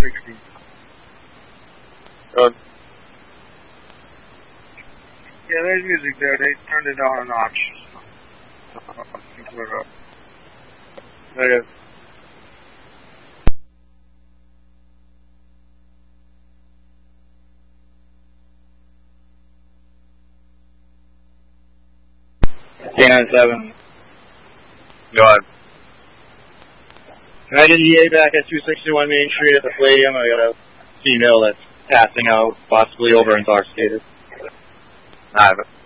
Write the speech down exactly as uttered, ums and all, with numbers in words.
sixty. Good. Yeah, there's music there. They turned it down a notch. There it is. K nine seven. Go ahead. Can I get E A back at two sixty-one Main Street at the Palladium? I got a female that's passing out, possibly over intoxicated. I have it.